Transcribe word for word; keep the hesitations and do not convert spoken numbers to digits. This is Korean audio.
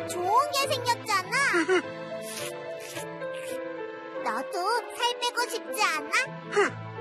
더 좋은 게 생겼잖아. 너도 살 빼고 싶지 않아?